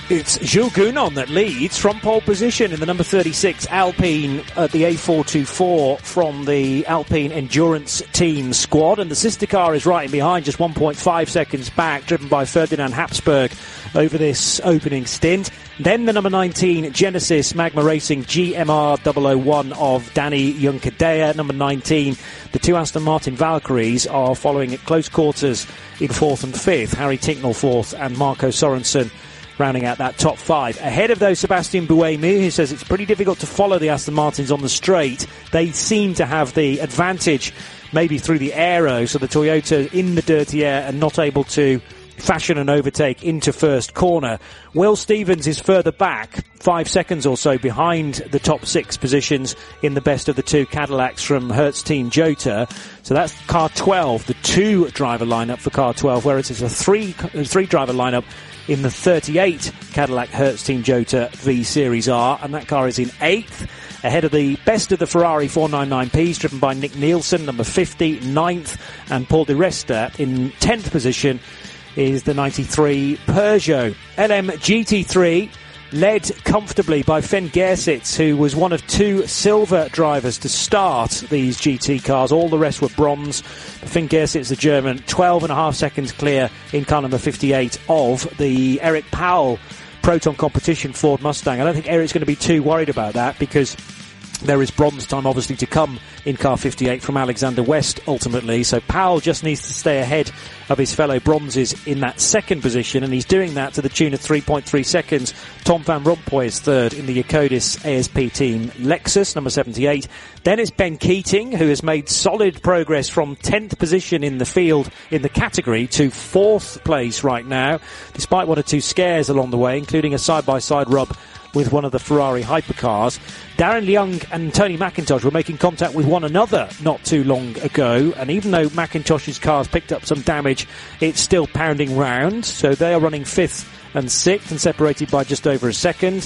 It's Jules Gounon that leads from pole position in the number 36 Alpine at the A424 from the Alpine Endurance Team squad. And the sister car is right in behind, just 1.5 seconds back, driven by Ferdinand Habsburg over this opening stint. Then the number 19 Genesis Magma Racing GMR 001 of Danny Juncadella. Number 19, the two Aston Martin Valkyries are following at close quarters in 4th and 5th. Harry Tincknell 4th and Marco Sorensen rounding out that top 5. Ahead of those, Sebastian Buemi, who says it's pretty difficult to follow the Aston Martins on the straight. They seem to have the advantage maybe through the aero, so the Toyota in the dirty air and not able to fashion an overtake into first corner. Will Stevens is further back, 5 seconds or so behind the top 6 positions in the best of the two Cadillacs from Hertz Team Jota. So that's car 12, the 2-driver lineup for car 12, whereas it's a three-driver lineup in the 38 Cadillac Hertz Team Jota V Series R, and that car is in 8th, ahead of the best of the Ferrari 499Ps, driven by Nick Nielsen, number 50, 9th, and Paul Di Resta in 10th position is the 93 Peugeot. LM GT3 led comfortably by Finn Gersitz, who was one of 2 silver drivers to start these GT cars. All the rest were bronze. Finn Gersitz, the German, 12.5 seconds clear in car number 58 of the Eric Powell Proton Competition Ford Mustang. I don't think Eric's going to be too worried about that, because there is bronze time obviously to come in car 58 from Alexander West ultimately, so Powell just needs to stay ahead of his fellow bronzes in that second position, and he's doing that to the tune of 3.3 seconds. Tom Van Rompuy is third in the Yacodis ASP team Lexus, number 78. Then it's Ben Keating, who has made solid progress from 10th position in the field in the category to 4th place right now, despite 1 or 2 scares along the way, including a side-by-side rub with one of the Ferrari hypercars. Darren Young and Tony McIntosh were making contact with one another not too long ago, and even though McIntosh's car's picked up some damage, it's still pounding round, so they are running 5th and 6th and separated by just over a second.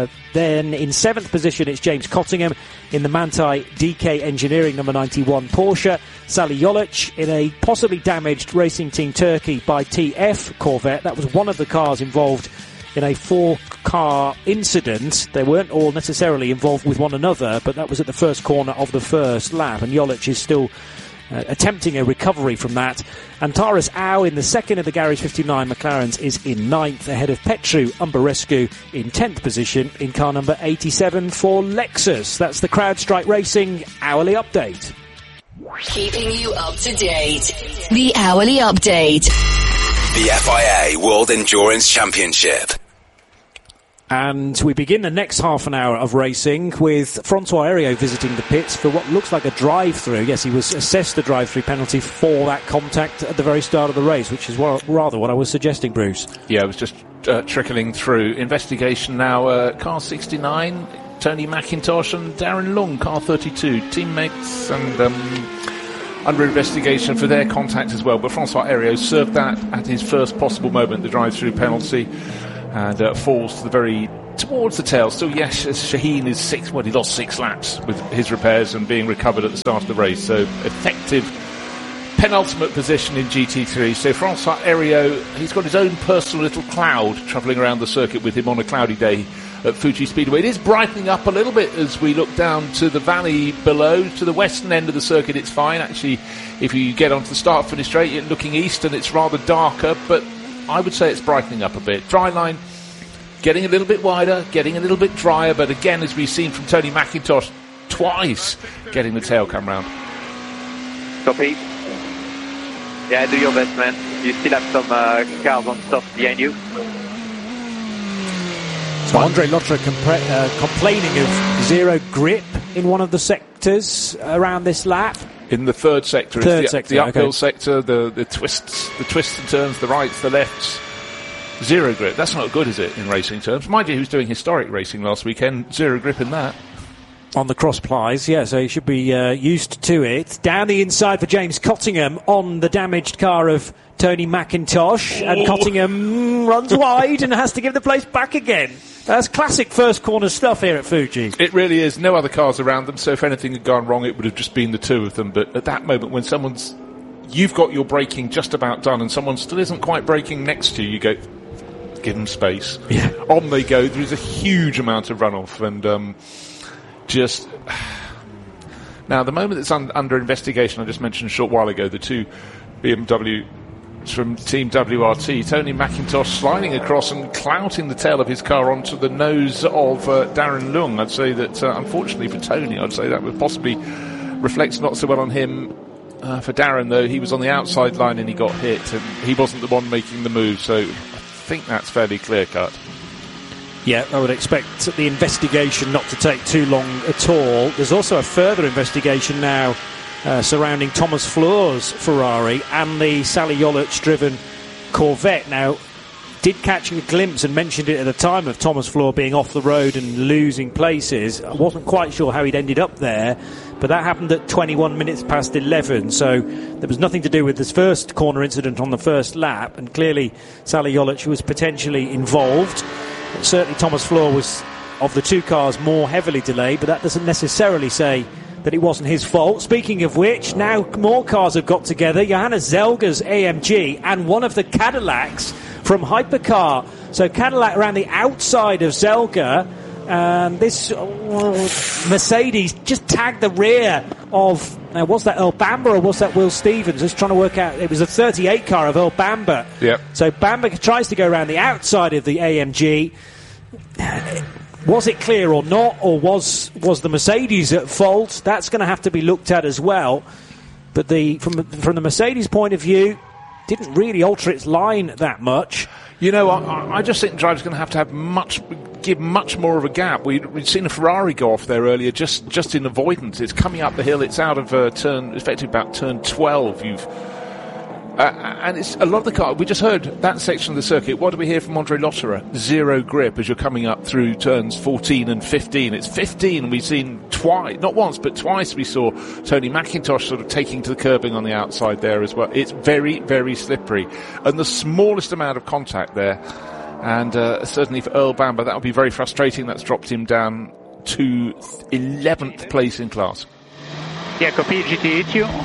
Then in 7th position it's James Cottingham in the Manthey DK Engineering number 91 Porsche. Sally Jolic in a possibly damaged Racing Team Turkey by TF Corvette. That was one of the cars involved in a 4-car incident. They weren't all necessarily involved with one another, but that was at the first corner of the first lap, and Jolic is still attempting a recovery from that. And Taras Au in the second of the Garage 59 McLarens is in 9th, ahead of Petru Umbarescu in 10th position in car number 87 for Lexus. That's the CrowdStrike Racing hourly update. Keeping you up to date. The hourly update. The FIA World Endurance Championship. And we begin the next half an hour of racing with Francois Heriot visiting the pits for what looks like a drive-through. Yes, he was assessed a drive-through penalty for that contact at the very start of the race, which is rather what I was suggesting, Bruce. Yeah, it was just trickling through. Investigation now, car 69, Tony McIntosh and Darren Lung, car 32, teammates, and under investigation for their contact as well. But Francois Heriot served that at his first possible moment, the drive-through penalty, and falls to the towards the tail. Still, yes, Shaheen is he lost 6 laps with his repairs and being recovered at the start of the race. So effective penultimate position in GT3. So Francois Heriot, he's got his own personal little cloud travelling around the circuit with him on a cloudy day at Fuji Speedway. It is brightening up a little bit as we look down to the valley below. To the western end of the circuit it's fine. Actually, if you get onto the start-finish straight, you're looking east and it's rather darker, but I would say it's brightening up a bit. Dry line getting a little bit wider, getting a little bit drier, but again, as we've seen from Tony McIntosh twice, getting the tail come round. Copy. Yeah, do your best, man. You still have some cars on top behind you. So Andre Lotterer complaining of zero grip in one of the sectors around this lap. In the third sector, the uphill sector, the twists and turns, the rights, the lefts. Zero grip. That's not good, is it, in racing terms? Mind you, who's doing historic racing last weekend? Zero grip in that. On the cross plies, yeah, so he should be used to it. Down the inside for James Cottingham on the damaged car of Tony McIntosh. And Cottingham runs wide and has to give the place back again. That's classic first corner stuff here at Fuji. It really is. No other cars around them, so if anything had gone wrong, it would have just been the two of them. But at that moment, when you've got your braking just about done and someone still isn't quite braking next to you, you go, give them space. Yeah. On they go. There is a huge amount of runoff, and now the moment that's under investigation, I just mentioned a short while ago, the two BMW from Team WRT, Tony McIntosh sliding across and clouting the tail of his car onto the nose of Darren Lung. I'd say that, unfortunately for Tony, I'd say that would possibly reflects not so well on him. For Darren, though, he was on the outside line and he got hit, and he wasn't the one making the move, so I think that's fairly clear-cut. Yeah, I would expect the investigation not to take too long at all. There's also a further investigation now surrounding Thomas Fleur's Ferrari and the Sally Yollich-driven Corvette. Now, did catch a glimpse and mentioned it at the time of Thomas Fleur being off the road and losing places. I wasn't quite sure how he'd ended up there, but that happened at 21 minutes past 11, so there was nothing to do with this first corner incident on the first lap, and clearly Sally Yollich was potentially involved. Certainly Thomas Fleur was, of the two cars, more heavily delayed, but that doesn't necessarily say that it wasn't his fault. Speaking of which, now more cars have got together. Johannes Zelger's AMG and one of the Cadillacs from Hypercar. So Cadillac around the outside of Zelger, and this Mercedes just tagged the rear of, was that Earl Bamber or was that Will Stevens? Just trying to work out. It was a 38 car of Earl Bamber. Yep. So Bamber tries to go around the outside of the AMG. Was it clear or not, or was the Mercedes at fault? That's going to have to be looked at as well. But from the Mercedes point of view, didn't really alter its line that much. You know, I just think the driver's going to have give much more of a gap. We'd seen a Ferrari go off there earlier, just in avoidance. It's coming up the hill. It's out of effectively about turn 12. And it's a lot of the car. We just heard that section of the circuit. What do we hear from Andre Lotterer? Zero grip as you're coming up through turns 14 and 15. It's 15, and we've seen twice, not once, but twice we saw Tony McIntosh sort of taking to the curbing on the outside there as well. It's very, very slippery. And the smallest amount of contact there. And certainly for Earl Bamber, that would be very frustrating. That's dropped him down to 11th place in class. Yeah, copy GT2.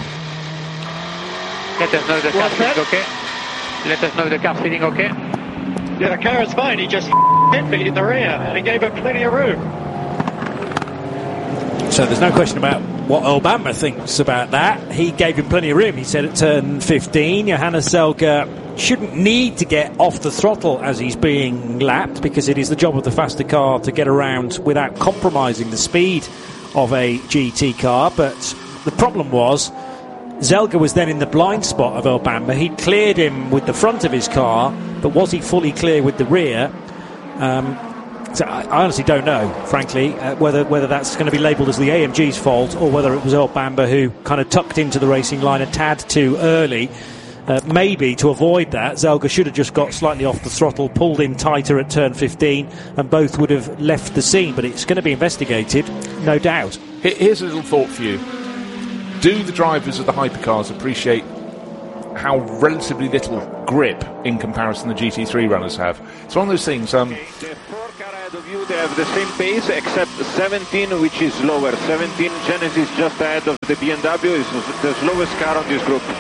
Let us know the car's feeling okay. Let us know the car's feeling okay. Yeah, the car is fine. He just hit me in the rear and he gave him plenty of room. So there's no question about what Earl Bamber thinks about that. He gave him plenty of room. He said at turn 15, Johannes Zelger shouldn't need to get off the throttle as he's being lapped, because it is the job of the faster car to get around without compromising the speed of a GT car. But the problem was, Zelger was then in the blind spot of Earl Bamber. He'd cleared him with the front of his car, but was he fully clear with the rear? So I honestly don't know, frankly, whether that's going to be labelled as the AMG's fault or whether it was Earl Bamber who kind of tucked into the racing line a tad too early. Maybe to avoid that, Zelger should have just got slightly off the throttle, pulled in tighter at turn 15, and both would have left the scene. But it's going to be investigated, no doubt. Here's a little thought for you. Do the drivers of the hypercars appreciate how relatively little grip in comparison the GT3 runners have? It's one of those things. The four car ahead of you, they have the same pace except 17, which is lower. 17 Genesis just ahead of the BMW is the slowest car on this group.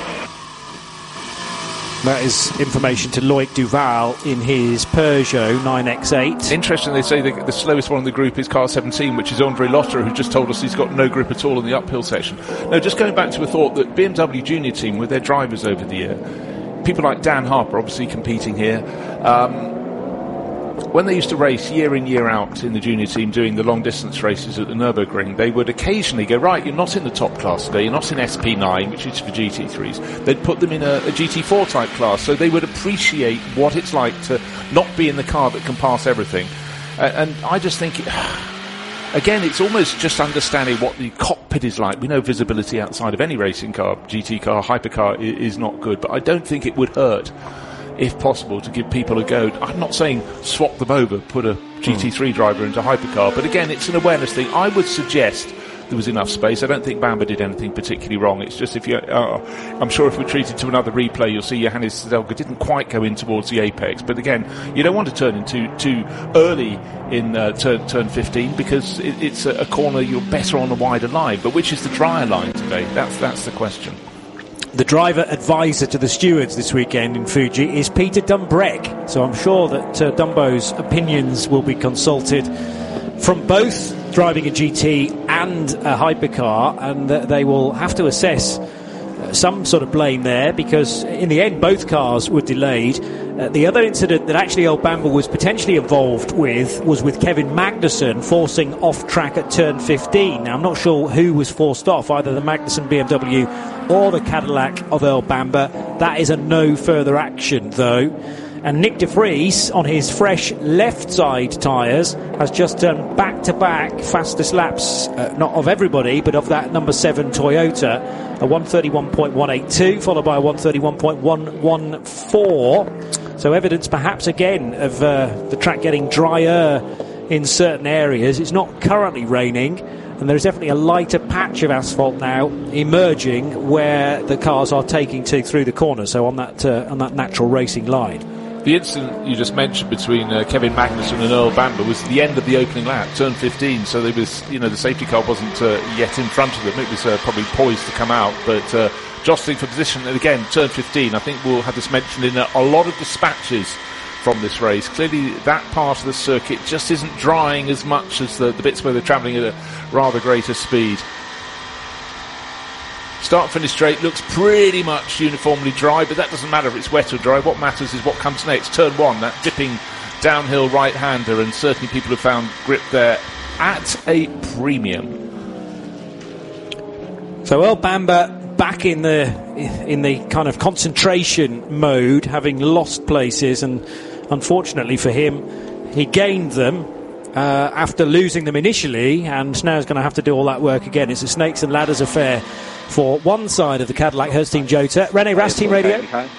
That is information to Loic Duval in his Peugeot 9X8. Interesting, they say the slowest one in the group is car 17, which is Andre Lotterer, who just told us he's got no grip at all in the uphill section. No, just going back to a thought that BMW Junior Team, with their drivers over the year, people like Dan Harper obviously competing here, when they used to race year in, year out in the junior team doing the long distance races at the Nürburgring, they would occasionally go, right, you're not in the top class today, you're not in SP9, which is for GT3s. They'd put them in a GT4 type class, so they would appreciate what it's like to not be in the car that can pass everything. And I just think, again, it's almost just understanding what the cockpit is like. We know visibility outside of any racing car, GT car, hypercar, is not good, but I don't think it would hurt, if possible, to give people a go. I'm not saying swap them over, put a GT3 driver into hypercar, but again, it's an awareness thing. I would suggest there was enough space. I don't think Bamber did anything particularly wrong. It's just if you, I'm sure if we treated to another replay, you'll see Johannes Zelger didn't quite go in towards the apex. But again, you don't want to turn into too early in turn 15, because it's a corner you're better on a wider line. But which is the drier line today? That's the question. The driver advisor to the stewards this weekend in Fuji is Peter Dumbreck. So I'm sure that Dumbo's opinions will be consulted from both driving a GT and a hypercar, and they will have to assess some sort of blame there, because in the end both cars were delayed. The other incident that actually Earl Bamber was potentially involved with was with Kevin Magnussen forcing off track at turn 15. Now I'm not sure who was forced off, either the Magnussen BMW or the Cadillac of Earl Bamber. That is a no further action though. And Nick De Vries, on his fresh left side tyres, has just done back-to-back fastest laps, not of everybody, but of that number 7 Toyota, a 131.182, followed by a 131.114. So evidence perhaps again of the track getting drier in certain areas. It's not currently raining, and there's definitely a lighter patch of asphalt now emerging where the cars are taking to through the corner, so on that natural racing line. The incident you just mentioned between Kevin Magnussen and Earl Bamber was the end of the opening lap, turn 15. So there was, the safety car wasn't yet in front of them. It was probably poised to come out, but jostling for position. And again, turn 15. I think we'll have this mentioned in a lot of dispatches from this race. Clearly, that part of the circuit just isn't drying as much as the bits where they're travelling at a rather greater speed. Start-finish straight looks pretty much uniformly dry, but that doesn't matter if it's wet or dry. What matters is what comes next. Turn 1, that dipping downhill right-hander, and certainly people have found grip there at a premium. So Earl Bamber back in the kind of concentration mode, having lost places, and unfortunately for him, he gained them after losing them initially, and now he's going to have to do all that work again. It's a snakes and ladders affair for one side of the Cadillac Hurst Team Jota. Rene Rast Team Radio.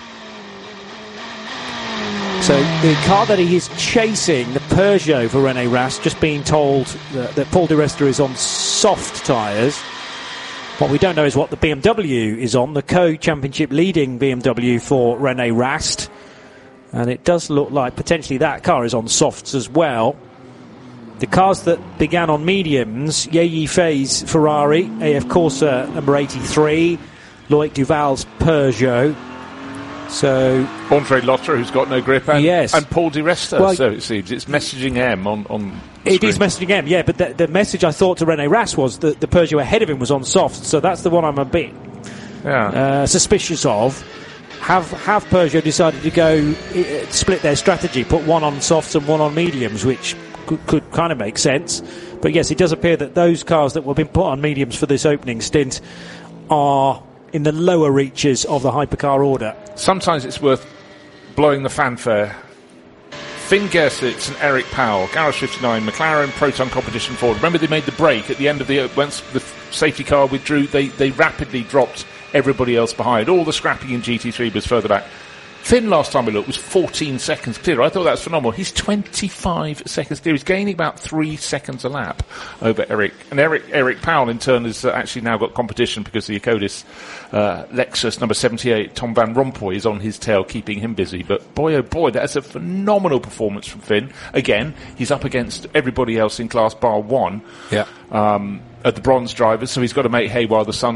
So the car that he is chasing, the Peugeot for Rene Rast, just being told that Paul di Resta is on soft tyres. What we don't know is what the BMW is on, the co-championship leading BMW for Rene Rast. And it does look like potentially that car is on softs as well. The cars that began on mediums, Ye Fei's Ferrari, AF Corsa number 83, Loic Duval's Peugeot. So Andre Lotter, who's got no grip, and, yes. And Paul di Resta, well, so it seems. It's messaging M on it screen. Is messaging M, yeah, but the message I thought to Rene Rast was that the Peugeot ahead of him was on soft, so that's the one I'm a bit suspicious of. Have Peugeot decided to go split their strategy, put one on softs and one on mediums, which could kind of make sense. But yes, it does appear that those cars that were being put on mediums for this opening stint are in the lower reaches of the hypercar order. Sometimes it's worth blowing the fanfare. Finn Gersitz and Eric Powell, Garage 59, McLaren Proton Competition Ford. Remember they made the break at the end of once the safety car withdrew, they rapidly dropped everybody else behind. All the scrapping in GT3 was further back. Finn, last time we looked, was 14 seconds clear. I thought that was phenomenal. He's 25 seconds clear. He's gaining about 3 seconds a lap over Eric. And Eric Powell, in turn, has actually now got competition because the Ecodis Lexus number 78, Tom Van Rompuy, is on his tail, keeping him busy. But boy, oh boy, that's a phenomenal performance from Finn. Again, he's up against everybody else in class bar one. Yeah. At the bronze drivers, so he's got to make hay while the sun